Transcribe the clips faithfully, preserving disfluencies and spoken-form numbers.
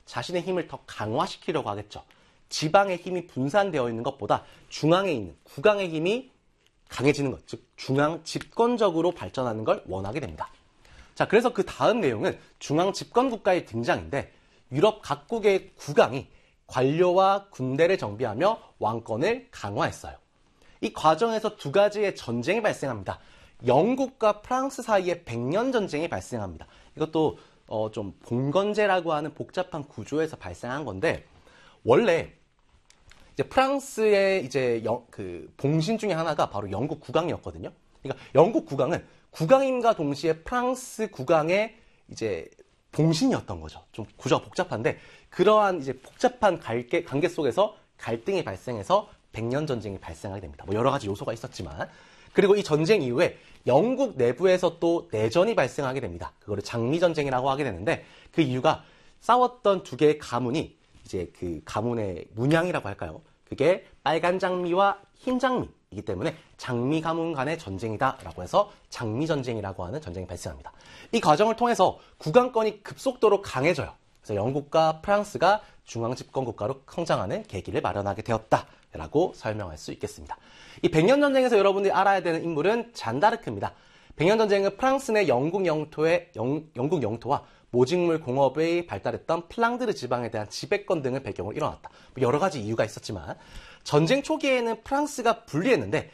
자신의 힘을 더 강화시키려고 하겠죠. 지방의 힘이 분산되어 있는 것보다 중앙에 있는 국왕의 힘이 강해지는 것, 즉 중앙 집권적으로 발전하는 걸 원하게 됩니다. 자, 그래서 그 다음 내용은 중앙 집권 국가의 등장인데 유럽 각국의 국왕이 관료와 군대를 정비하며 왕권을 강화했어요. 이 과정에서 두 가지의 전쟁이 발생합니다. 영국과 프랑스 사이에 백년 전쟁이 발생합니다. 이것도 어, 좀 봉건제라고 하는 복잡한 구조에서 발생한 건데 원래 이제 프랑스의 이제 영, 그 봉신 중에 하나가 바로 영국 국왕이었거든요. 그러니까 영국 국왕은 국왕임과 동시에 프랑스 국왕의 이제 봉신이었던 거죠. 좀 구조가 복잡한데 그러한 이제 복잡한 관계, 관계 속에서 갈등이 발생해서 백년 전쟁이 발생하게 됩니다. 뭐 여러 가지 요소가 있었지만 그리고 이 전쟁 이후에 영국 내부에서 또 내전이 발생하게 됩니다. 그거를 장미전쟁이라고 하게 되는데 그 이유가 싸웠던 두 개의 가문이 이제 그 가문의 문양이라고 할까요? 그게 빨간 장미와 흰 장미이기 때문에 장미 가문 간의 전쟁이다라고 해서 장미전쟁이라고 하는 전쟁이 발생합니다. 이 과정을 통해서 국왕권이 급속도로 강해져요. 그래서 영국과 프랑스가 중앙집권국가로 성장하는 계기를 마련하게 되었다라고 설명할 수 있겠습니다. 이 백년 전쟁에서 여러분들이 알아야 되는 인물은 잔다르크입니다. 백년 전쟁은 프랑스 내 영국 영토의 영, 영국 영토와 모직물 공업이 발달했던 플랑드르 지방에 대한 지배권 등을 배경으로 일어났다. 여러 가지 이유가 있었지만 전쟁 초기에는 프랑스가 불리했는데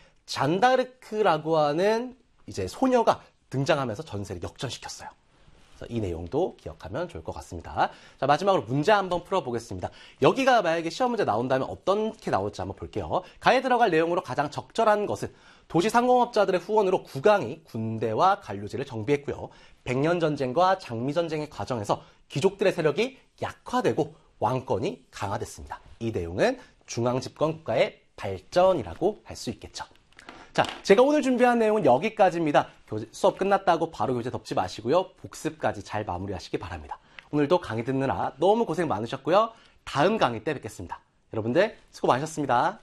잔다르크라고 하는 이제 소녀가 등장하면서 전세를 역전시켰어요. 그래서 이 내용도 기억하면 좋을 것 같습니다. 자, 마지막으로 문제 한번 풀어보겠습니다. 여기가 만약에 시험 문제 나온다면 어떻게 나올지 한번 볼게요. 가에 들어갈 내용으로 가장 적절한 것은 도시 상공업자들의 후원으로 국왕이 군대와 관료제를 정비했고요. 백년 전쟁과 장미 전쟁의 과정에서 귀족들의 세력이 약화되고 왕권이 강화됐습니다. 이 내용은 중앙집권 국가의 발전이라고 할 수 있겠죠. 자, 제가 오늘 준비한 내용은 여기까지입니다. 교재, 수업 끝났다고 바로 교재 덮지 마시고요. 복습까지 잘 마무리하시기 바랍니다. 오늘도 강의 듣느라 너무 고생 많으셨고요. 다음 강의 때 뵙겠습니다. 여러분들 수고 많으셨습니다.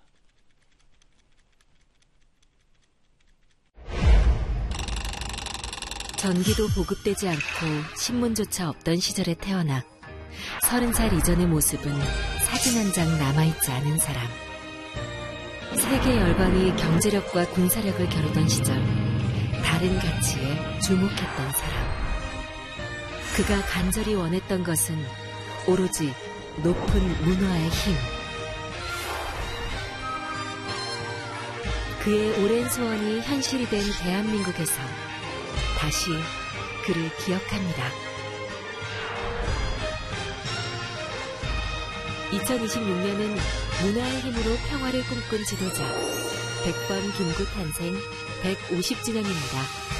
전기도 보급되지 않고 신문조차 없던 시절에 태어나 서른 살 이전의 모습은 사진 한 장 남아있지 않은 사람. 세계 열강이 경제력과 군사력을 겨루던 시절 다른 가치에 주목했던 사람. 그가 간절히 원했던 것은 오로지 높은 문화의 힘. 그의 오랜 소원이 현실이 된 대한민국에서 다시 그를 기억합니다. 이천이십육 년은 문화의 힘으로 평화를 꿈꾼 지도자 백범 김구 탄생 백오십 주년입니다.